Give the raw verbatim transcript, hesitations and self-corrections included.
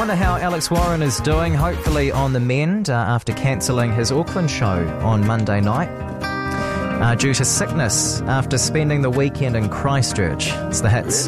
wonder how Alex Warren is doing, hopefully on the mend, uh, after cancelling his Auckland show on Monday night uh, due to sickness after spending the weekend in Christchurch. It's the Hits.